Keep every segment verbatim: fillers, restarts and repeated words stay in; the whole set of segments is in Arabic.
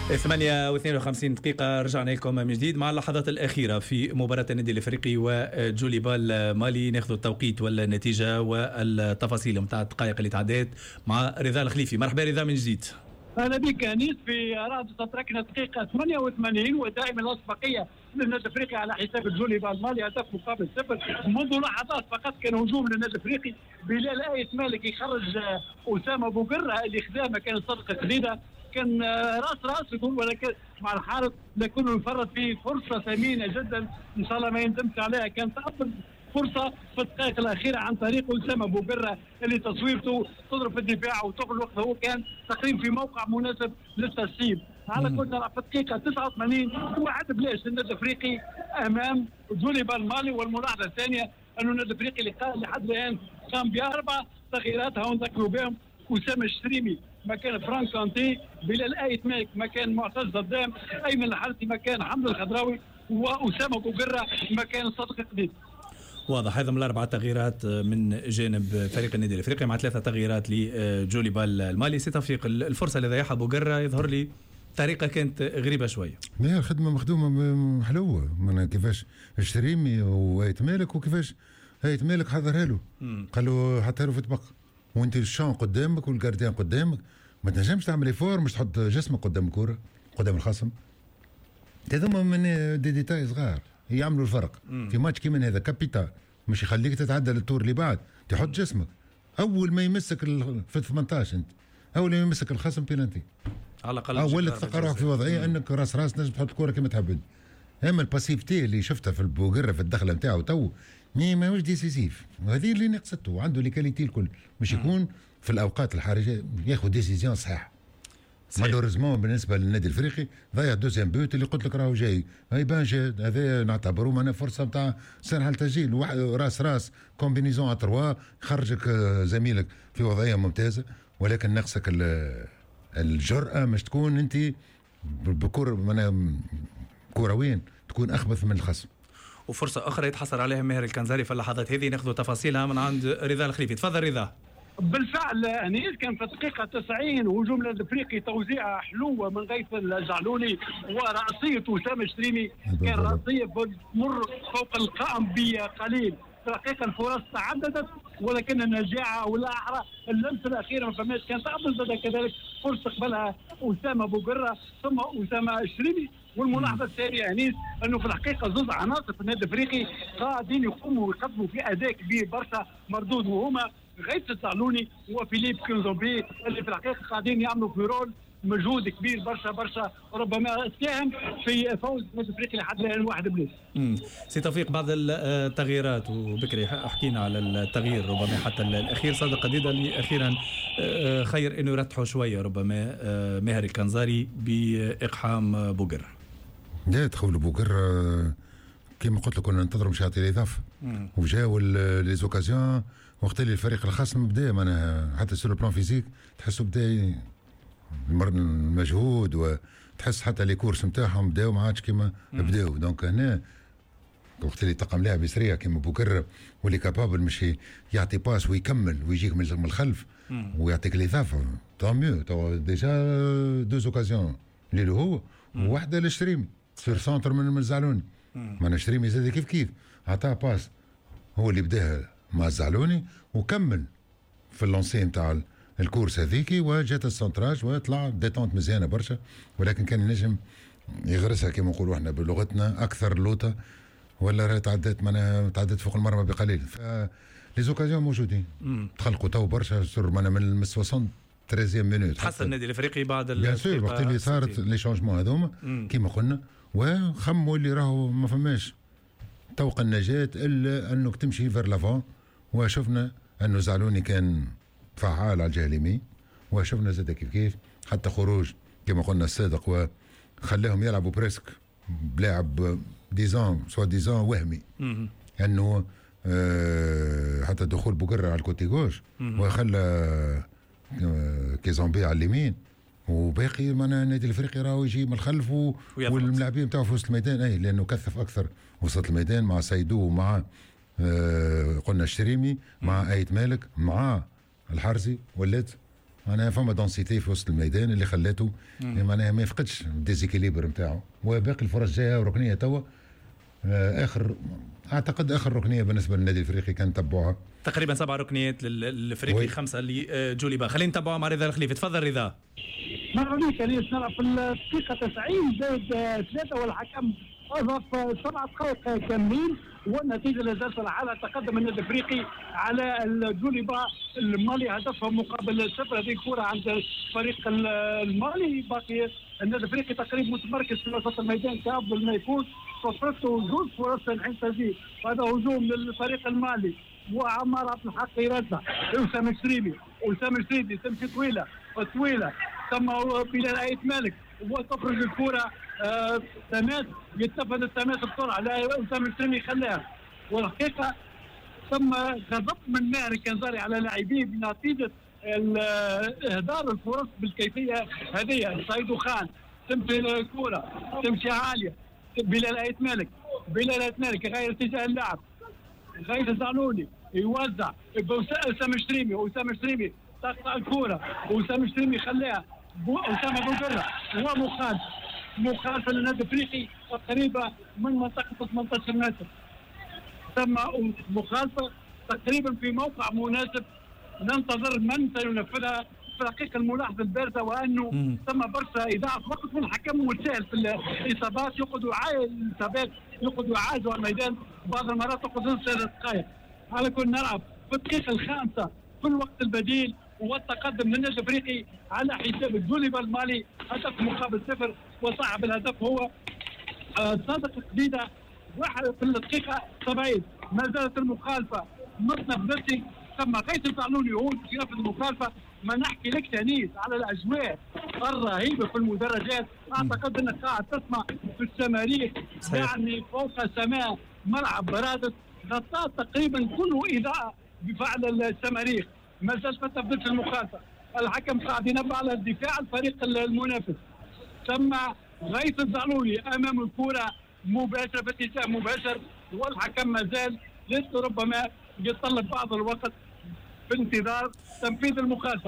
ثمانية واثنين وخمسين دقيقة رجعنا لكم من جديد مع اللحظات الأخيرة في مباراة النادي الأفريقي وجوليبال مالي. ناخذ التوقيت والنتيجة والتفاصيل متاع الدقائق اللي تعدات مع رضا الخليفي. مرحبا رضا من جديد. اهلا بك انيس. في رابطه تركنا دقيقه ثمانية وثمانين ودائما الاسبقيه للنادي الافريقي على حساب الجوليبال مالي، هدف مقابل صفر. منذ لحظات فقط كان هجوم للنادي الافريقي. بلال آية مالك يخرج اسامه بوقره اللي خذاه مكان صدقه جديده، كان راس راس يقول ولكن مع الحارس لكنه يفرط في فرصه ثمينه جدا ان شاء الله ما يندمش عليها. كانت افضل فرصه في الدقائق الاخيره عن طريق اسامه بوقره اللي تصويرته تضرب في الدفاع وتاخذ الوقت، هو كان تقريبا في موقع مناسب للتسليم. على كل في الدقيقه تسعة وثمانين واحد بلاش النادي الافريقي امام جوليبال مالي. والملاحظه الثانيه انه النادي الافريقي اللي قال لحد الان قام باربع تغييرات هون ذكروا بهم: اسامه الشريمي مكان فرانك كانتي، بلال آية مالك مكان معتز ضدام، ايمن الحارثي مكان حمد الخضراوي، واسامه بوقره مكان صدقه قديد. واضح هذا من الاربع تغييرات من جانب فريق النادي الافريقي مع ثلاثه تغييرات لجوليبال المالي. سي توفيق، الفرصه اللي ضيعها بوقره يظهر لي طريقه كانت غريبه شويه. لا الخدمه مخدومه حلوه من كيفاش الشريمي وآية مالك وكيفاش آية مالك حضرها له، قال له حتى له في طبق وانت الشان قدامك والجارديان قدامك، ما تنجمش تعمل ايفور مش تحط جسمك قدام الكوره قدام الخصم. هذوما من دي ديتاي صغار يعملوا الفرق مم. في ماتش كيما هذا كابيتال، مش يخليك تتعدى للتور اللي بعد، تحط جسمك اول ما يمسك في ثمانية عشر، انت اول ما يمسك الخصم بينالتي على الاقل، اول تلقى روحك في وضعيه انك راس راس نجم تحط الكوره كما تحب. اما الباسيفتي اللي شفتها في البوغره في الدخله نتاعو تو مي ماهوش ديسيسيف، وهذه اللي نقصته، عنده لي كاليتي الكل باش يكون في الاوقات الحرجه ياخذ ديسيزيون صحيحه. مالوريزمون بالنسبه للنادي الافريقي ضيع دوزيام بوت اللي قلت لك راهو جاي، هاي بان جا هذا نعتبروه معنا فرصه نتاع سرعه التسجيل، راس راس كومبينيزون ا تروا يخرجك زميلك في وضعيه ممتازه، ولكن نقصك الجرأه مش تكون انت بكره من كرويين تكون اخبث من الخصم. وفرصه اخرى يتحصل عليها ماهر الكنزاري في اللحظات هذه، ناخذ تفاصيلها من عند رضا الخليفي. تفضل رضا. بالفعل انيس، كان في الدقيقه تسعين هجوم الافريقي، توزيعه حلوه من غيث الجعلوني وراسيه اسامه الشريمي، كان راسيه تمر فوق القائم بقليل. في الحقيقه الفرص تعددت ولكن النجاعه والاحرى اللمسه الاخيره ما فماش، كانت افضل كذلك فرصه قبلها اسامه بوقره ثم اسامه الشريمي. والملاحظه الثانيه انيس انه في الحقيقه زوج عناصر في النادي الافريقي قاعدين يقوموا ويقدموا في اداء كبير برشا مردود، وهما غيث الزعلوني وفيليب كونزومبي اللي في الحقيقه قاعدين يعملوا في رول مجهود كبير برشا برشا، ربما ساهم في فوز النادي الافريقي لحد الان واحد بليس. سي توفيق، بعض التغييرات وبكري حكينا على التغيير ربما حتى الاخير صادق قديده اللي اخيرا خير انه يرتحوا شويه ربما ماهر الكنزاري باقحام بوقر. لا تخول بوقر كما قلت لك كنا ننتظروا مش يعطي الاضافه، وجاوا لي زوكازيون وقت اللي الفريق الخصم بدا معناها حتى سور البلان فيزيك تحسوا بدا المجهود، وتحس حتى لي كورس نتاعهم بداو ما عادش كيما بداو. دونك هنا وقت اللي طقم لاعب سريع كيما بوكر واللي كابابل مش يعطي باس ويكمل ويجيك من الخلف ويعطيك الاضافه، طون ميو. تو ديجا دوز اوكازيون اللي هو وواحده للشريمي سير سونتر من الزعلوني، معناها الشريمي زاد كيف كيف عطاه باس، هو اللي بداها مع الزعلوني وكمل في اللونسي نتاع الكورس هذيكي وجات السنتراج وطلع ديتونت مزيانه برشا، ولكن كان ينجم يغرسها كما نقولوا احنا بلغتنا اكثر لوطه، ولا تعدت معناها تعدت فوق المرمى بقليل. ف لي زوكازيون موجودين تخلقوا تو برشا سر معناها من ثلاثين مينوت تحسن النادي الافريقي بعد بيان سور وقت اللي صارت لي شونجمون هذوما كما قلنا، وخموا اللي راهو ما فماش طوق النجاة الا انك تمشي فير لافون. وشفنا انه زعلوني كان فعال على الجهه اليمين، وشفنا زاد كيف كيف حتى خروج كما قلنا الصادق وخلاهم يلعبوا بريسك بلاعب ديزون سوا ديزون وهمي، انه آه حتى دخول بوقرة على الكوتي غوش وخلى آه كيزومبي على اليمين، وباقي معناها النادي الافريقي راهو يجي من الخلف والملاعبين بتاعه في وسط الميدان، اي لانه كثف اكثر وسط الميدان مع سيدو ومع آه قلنا الشريمي مع آية مالك مع الحارسي، ولات معناها فما دونسيتي في وسط الميدان اللي خلاته معناها ما يفقدش الديزيكيليبر نتاعو، وباقي الفرص جايه وركنيه توا. اخر اعتقد اخر ركنيه بالنسبه للنادي الافريقي كان تبعوها تقريبا سبع ركنيات للافريقي، خمسه لجوليبال. خلينا نتبعوا مع رضا الخليفي. تفضل رضا. مرة بيك اللي نلعب في الدقيقة تسعين زائد ثلاثة والحكم أضاف سبع دقائق كاملين، والنتيجة لا زالت على تقدم النادي الافريقي على الجوليبا المالي هدفها مقابل صفر. هذه الكرة عند فريق المالي. باقي النادي الافريقي تقريبا متمركز في وسط الميدان كأفضل ما يكون، فرصته زوج فرص الحين تسجيل. هذا هجوم للفريق المالي وعمار عبد الحق يرجع أسامة الشريمي. أسامة الشريمي تمشي طويلة طويلة ثم بلال آية مالك وتخرج الكرة آه تماس يتنفذ التماس بسرعة لا أسامة الشريمي خلاها، والحقيقة ثم غضب من ماهر كنزاري على لاعبيه بنتيجة إهدار الفرص بالكيفية هذه. سيدو خان تمشي الكرة تمشي عالية، بلال آية مالك بلال آية مالك غير اتجاه اللعب، غير الزعلوني يوزع أسامة الشريمي. وأسامة الشريمي تقطع الكرة وأسامة الشريمي خلاها أسامة بوجرة ومخالف مخالفة للنادي الافريقي قريبة من منطقة ثمانية عشر متر، ثم مخالفة تقريبا في موقع مناسب ننتظر من سينفذها. في الحقيقة الملاحظة البارزة وأنه ثم برشا إضاعة وقت من الحكم وسائل في الإصابات، يقعدوا عايز الإصابات يقعدوا يعالجوا على الميدان بعض المرات يقعدوا ثلاث دقائق. على كل نلعب في الدقيقة الخامسة في الوقت البديل والتقدم للنادي الافريقي على حساب الجوليبا المالي هدف مقابل صفر، وصاحب الهدف هو آه صادق قديدة واحد في الدقيقة سبعين. ما زالت المخالفة مصنف نفسي ثم غيث الزعلوني هو في نفس المخالفة. ما نحكي لك تانيس على الاجواء الرهيبة في المدرجات، اعتقد انك قاعد تسمع في الشماريخ يعني فوق سماء ملعب برادس غطاء تقريبا كله اضاءة بفعل الشماريخ. ما زالت ما تبدلش المخالفة. الحكم قاعد ينبه على الدفاع الفريق المنافس. ثم غيث الزعلوني امام الكرة مباشرة باتجاه مباشر، والحكم ما زال لسه ربما يتطلب بعض الوقت في انتظار تنفيذ المخالفة.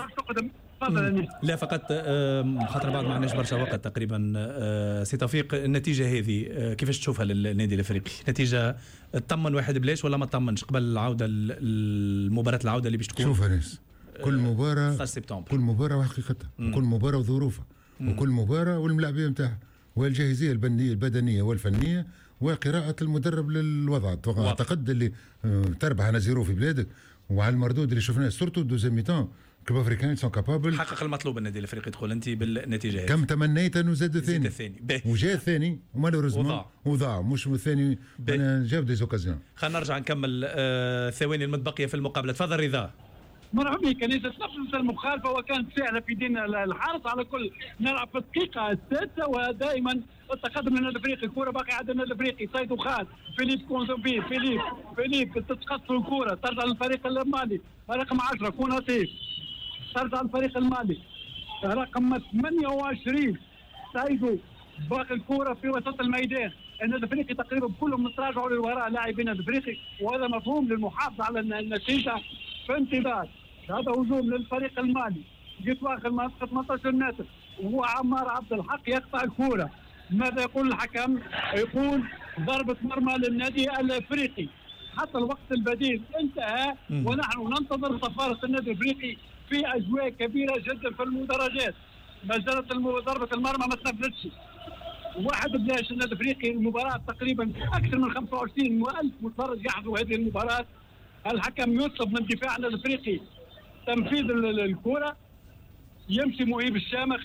لا فقط خاطر بعد ما عندناش برشا وقت تقريبا. سي توفيق، النتيجة هذه كيفاش تشوفها للنادي الافريقي؟ نتيجة تطمن واحد بلاش ولا ما تطمنش قبل العودة المباراة العودة اللي باش تكون؟ شوف ناس كل مباراة كل مباراة وحقيقتها وكل مباراة وظروفها وكل مباراة والملاعبية نتاعها والجاهزية البنية البدنية والفنية وقراءة المدرب للوضع. أعتقد اللي تربح أنا زيرو في بلادك وعلى المردود اللي شفناه سورتو دوزيام ميتون كلوب افريكان سون كابابل حقق المطلوب. النادي الافريقي يدخل انت بالنتيجه هذه كم تمنيت انه زاد الثاني وجاء الثاني ومالوريزمون وضاع مش الثاني جاب دي اوكازيون. خلينا نرجع نكمل الثواني المتبقيه في المقابله. تفضل رضا. مرحبا بك. كانت نفس المخالفه وكانت سهله في دين الحارس. على كل نلعب في الدقيقه السادسه ودائما التقدم للنادي الافريقي. الكره باقي عند النادي الافريقي. سيدو خان فيليب كونزومبي فيليب فيليب تتقص الكره ترجع للفريق المالي رقم عشرة كوناتي ترجع للفريق المالي رقم ثمانية وعشرين سيدو باقي الكره في وسط الميدان. النادي الافريقي تقريبا كلهم تراجعوا للوراء لاعبين النادي الافريقي وهذا مفهوم للمحافظه على النتيجه في انتظار. هذا هجوم للفريق المالي جيت واخر منطقه ثمانية عشر متر وهو عمار عبد الحق يقطع الكره. ماذا يقول الحكم؟ يقول ضربه مرمى للنادي الافريقي. حتى الوقت البديل انتهى ونحن ننتظر صفاره النادي الافريقي في اجواء كبيره جدا في المدرجات. ما زالت ضربه المرمى ما تنفذتش. واحد بلاش النادي الافريقي. المباراه تقريبا اكثر من خمسة وعشرين ألف متفرج يحضروا هذه المباراه. الحكم يطلب من دفاع النادي الافريقي تنفيذ الكره. يمشي مهيب الشامخ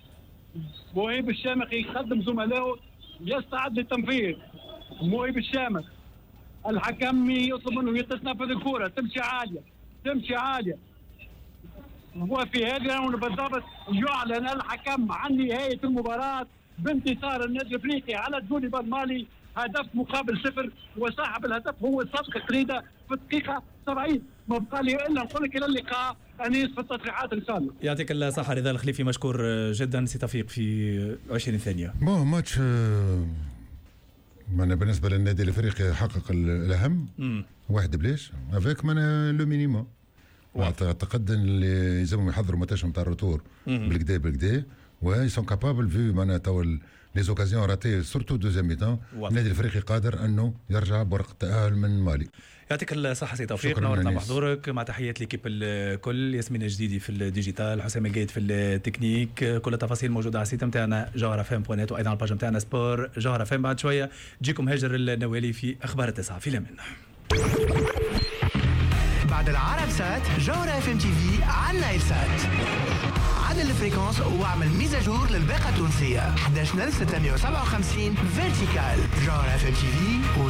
مهيب الشامخ يخدم زملائه يستعد للتنفيذ. مهيب الشامخ الحكم يطلب منه يتنفذ الكره تمشي عاليه تمشي عاليه وفي هذه بالضبط يعلن الحكم عن نهايه المباراه بانتصار النادي الافريقي على الجوليبا المالي هدف مقابل صفر. وصاحب الهدف هو صادق قريده في الدقيقه سبعين. ما بقى لي الا نقول لك الى اللقاء انيس في التصريحات ان شاء الله. يعطيك الصحه رضا الخليفي مشكور جدا. سي توفيق في عشرين ثانيه. بون ماتش معنا بالنسبه للنادي الافريقي حقق الاهم مم. واحد بلاش افيك معنا لو مينيموم اعتقد اللي يلزمهم يحضروا ماتشهم تاع الروتور بالكدا بالكدا وي سون كابابل في معناها تو لي زوكازيون راتي سورتو دوزيام ميتون. النادي الافريقي قادر انه يرجع بورقه التاهل من مالي. يعطيك الصحة سي توفيق، نورتنا بحضورك مع تحيات ليكيب الكل. ياسمين الجديدي في الديجيتال، حسام القايد في التكنيك، كل التفاصيل موجودة على السيت نتاعنا جوهرة فام بوان نت وايضا على الباج نتاعنا سبور جوهرة فام. بعد شوية تجيكم هاجر النوالي في اخبار التسعة في الأمان. بعد العرب سات جوهرة اف ام تي في على النايل سات. عدل الفريكونس واعمل ميزاجور للباقة التونسية احد عشر ستمائة وسبعة وخمسين فيرتيكال. جوهرة اف ام تي في